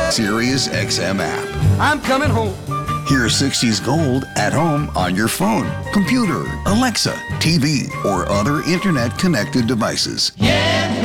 Sirius XM app. I'm coming home. Hear 60s Gold at home on your phone, computer, Alexa, TV, or other internet-connected devices. Yeah.